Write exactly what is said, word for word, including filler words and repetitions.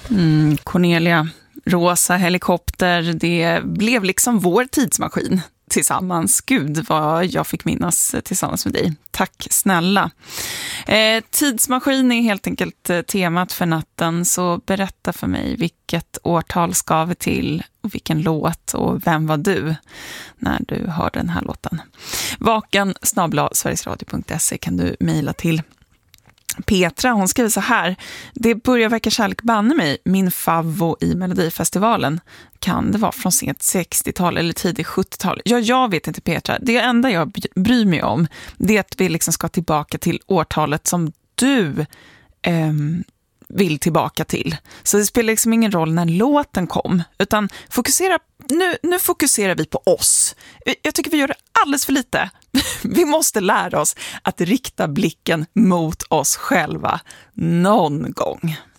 Mm, Cornelia, rosa helikopter, det blev liksom vår tidsmaskin tillsammans. Gud vad jag fick minnas tillsammans med dig. Tack snälla. Eh, tidsmaskin är helt enkelt temat för natten, så berätta för mig vilket årtal ska vi till och vilken låt och vem var du när du hör den här låten. Vaken snabel-a sverigesradio punkt se kan du mejla till. Petra, hon skriver så här: det börjar verka kärlek banne mig, min favvo i Melodifestivalen. Kan det vara från sent sextiotal eller tidigt sjuttiotal? Ja, jag vet inte Petra. Det enda jag bryr mig om, det är att vi liksom ska tillbaka till årtalet som du eh, vill tillbaka till. Så det spelar liksom ingen roll när låten kom, utan fokusera, nu, nu fokuserar vi på oss. Jag tycker vi gör det alldeles för lite. Vi måste lära oss att rikta blicken mot oss själva någon gång.